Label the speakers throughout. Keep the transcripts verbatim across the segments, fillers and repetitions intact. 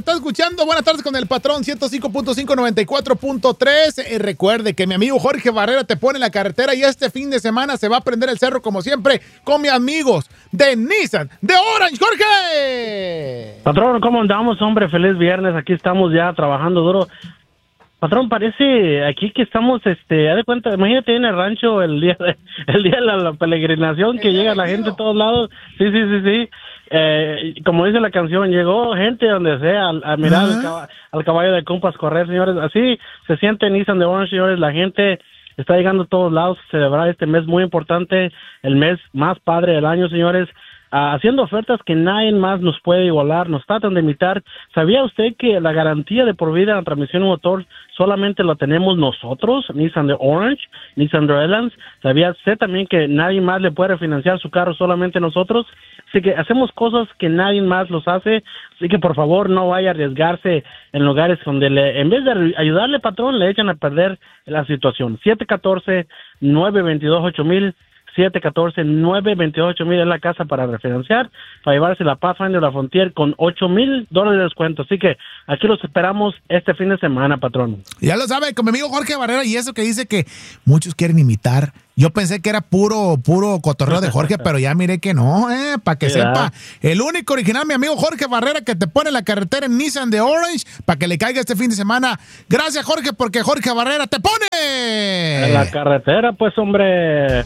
Speaker 1: está escuchando Buenas Tardes con el Patrón ciento cinco punto cinco, noventa y cuatro punto tres. Eh, recuerde que mi amigo Jorge Barrera te pone en la carretera y este fin de semana se va a prender el cerro como siempre con mis amigos de Nissan de Orange. ¡Jorge!
Speaker 2: Patrón, ¿cómo andamos, hombre? Feliz viernes, aquí estamos ya trabajando duro. Patrón, parece aquí que estamos, este, haz de cuenta, imagínate en el rancho el día de, el día de la, la peregrinación que llega la gente de todos lados. Sí, sí, sí, sí. Eh, como dice la canción, llegó gente donde sea a, a mirar uh-huh. al, cab- al caballo de compas correr, señores. Así se siente Nissan de Orange, señores. La gente está llegando a todos lados a celebrar este mes muy importante, el mes más padre del año, señores. Uh, haciendo ofertas que nadie más nos puede igualar, nos tratan de imitar. ¿Sabía usted que la garantía de por vida en la transmisión motor solamente la tenemos nosotros, Nissan de Orange, Nissan de Redlands? ¿Sabía usted también que nadie más le puede refinanciar su carro, solamente nosotros? Así que hacemos cosas que nadie más los hace, así que por favor no vaya a arriesgarse en lugares donde le, en vez de ayudarle, patrón, le echan a perder la situación. siete uno cuatro, nueve dos dos, ocho mil siete uno cuatro, nueve dos dos, ocho mil es la casa para refinanciar, para llevarse la Pathfinder, la Frontier con ocho mil dólares de descuento. Así que aquí los esperamos este fin de semana, patrón.
Speaker 1: Ya lo sabe, con mi amigo Jorge Barrera, y eso que dice que muchos quieren imitar. Yo pensé que era puro puro cotorreo de Jorge, pero ya miré que no, eh, para que
Speaker 2: ¿Qué
Speaker 1: sepa.
Speaker 2: da?
Speaker 1: El único original, mi amigo Jorge Barrera, que te pone en la carretera en Nissan de Orange, para que le caiga este fin de semana. Gracias, Jorge, porque Jorge Barrera te pone
Speaker 2: en la carretera, pues, hombre.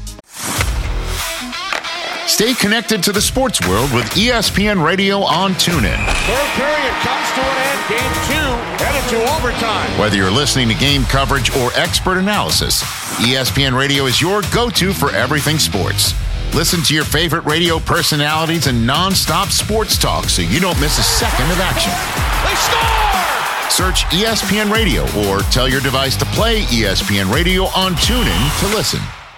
Speaker 3: Stay connected to the sports world with E S P N Radio on TuneIn.
Speaker 4: Third period comes to an end. Game two headed to overtime.
Speaker 3: Whether you're listening to game coverage or expert analysis, E S P N Radio is your go-to for everything sports. Listen to your favorite radio personalities and non-stop sports talk so you don't miss a second of action.
Speaker 4: They score!
Speaker 3: Search E S P N Radio or tell your device to play E S P N Radio on TuneIn to listen.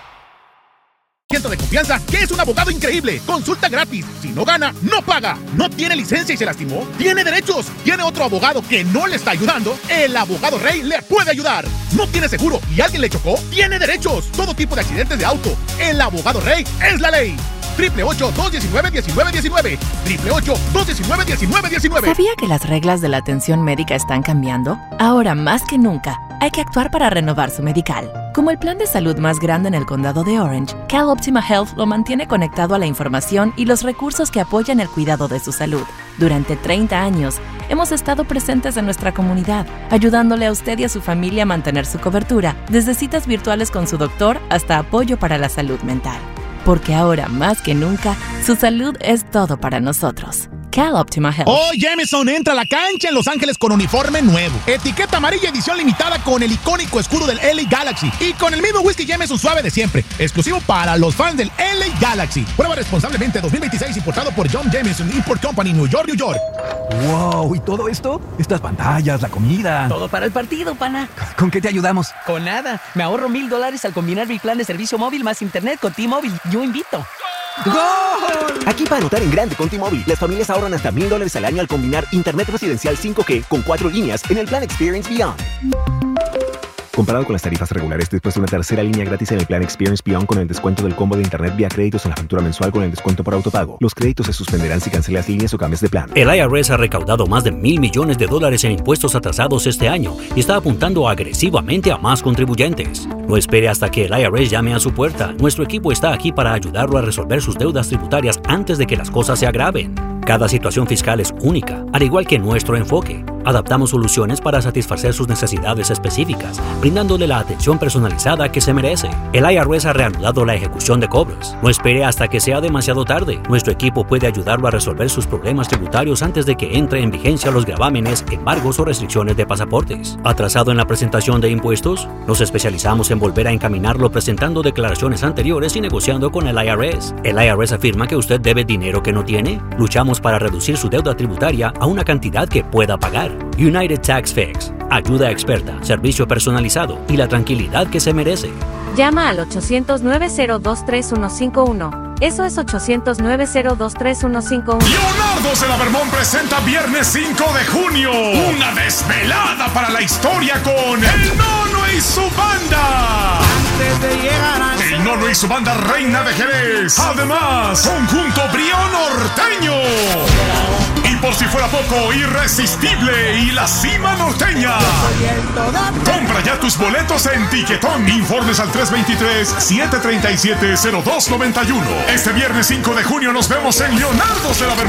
Speaker 1: Gente de confianza, que es un abogado increíble. Consulta gratis. Si no gana, no paga. ¿No tiene licencia y se lastimó? ¿Tiene derechos? ¿Tiene otro abogado que no le está ayudando? El abogado Rey le puede ayudar. ¿No tiene seguro y alguien le chocó? Tiene derechos. Todo tipo de accidentes de auto. El abogado Rey es la ley. triple ocho, dos diecinueve, diecinueve diecinueve. triple ocho, dos diecinueve, diecinueve diecinueve.
Speaker 5: ¿Sabía que las reglas de la atención médica están cambiando? Ahora más que nunca, hay que actuar para renovar su medical. Como el plan de salud más grande en el condado de Orange, CalOptima Health lo mantiene conectado a la información y los recursos que apoyan el cuidado de su salud. Durante treinta años, hemos estado presentes en nuestra comunidad, ayudándole a usted y a su familia a mantener su cobertura, desde citas virtuales con su doctor hasta apoyo para la salud mental. Porque ahora, más que nunca, su salud es todo para nosotros. CalOptima Health.
Speaker 1: Oh, Jameson entra a la cancha en Los Ángeles con uniforme nuevo. Etiqueta amarilla edición limitada con el icónico escudo del L A Galaxy. Y con el mismo whisky Jameson suave de siempre. Exclusivo para los fans del L A Galaxy. Prueba responsablemente dos mil veintiséis, importado por John Jameson Import Company, New York, New York.
Speaker 6: Wow, ¿y todo esto? Estas pantallas, la comida.
Speaker 7: Todo para el partido, pana.
Speaker 6: ¿Con qué te ayudamos?
Speaker 7: Con nada. Me ahorro mil dólares al combinar mi plan de servicio móvil más internet con T-Mobile. Yo invito.
Speaker 8: ¡Gol! Aquí para anotar en grande con T-Mobile, las familias ahorran hasta mil dólares al año al combinar internet residencial cinco G con cuatro líneas en el plan Experience Beyond. Comparado con las tarifas regulares, después de una tercera línea gratis en el plan Experience Beyond con el descuento del combo de internet vía créditos en la factura mensual con el descuento por autopago. Los créditos se suspenderán si cancelas líneas o cambias de plan.
Speaker 9: El I R S ha recaudado más de mil millones de dólares en impuestos atrasados este año y está apuntando agresivamente a más contribuyentes. No espere hasta que el I R S llame a su puerta. Nuestro equipo está aquí para ayudarlo a resolver sus deudas tributarias antes de que las cosas se agraven. Cada situación fiscal es única, al igual que nuestro enfoque. Adaptamos soluciones para satisfacer sus necesidades específicas, brindándole la atención personalizada que se merece. El I R S ha reanudado la ejecución de cobros. No espere hasta que sea demasiado tarde. Nuestro equipo puede ayudarlo a resolver sus problemas tributarios antes de que entre en vigencia los gravámenes, embargos o restricciones de pasaportes. ¿Atrasado en la presentación de impuestos? Nos especializamos en volver a encaminarlo presentando declaraciones anteriores y negociando con el I R S. ¿El I R S afirma que usted debe dinero que no tiene? Luchamos para reducir su deuda tributaria a una cantidad que pueda pagar. United Tax Fix. Ayuda experta, servicio personalizado y la tranquilidad que se merece.
Speaker 10: Llama al ochocientos, nueve cero dos, tres uno cinco uno. Eso es ochocientos, nueve cero dos, tres uno cinco uno.
Speaker 11: Leonardo Selavermón presenta viernes cinco de junio una desvelada para la historia con El Nono y su banda.
Speaker 4: Antes de llegar a...
Speaker 11: El Nono y su banda Reina de Jerez. Además, conjunto Brío Norteño. Y por si fuera a poco, Irresistible y La Cima Norteña. Compra ya tus boletos en Tiquetón. Informes al tres dos tres, siete tres siete, cero dos nueve uno. Este viernes cinco de junio nos vemos en Leonardo de la Bermúdez.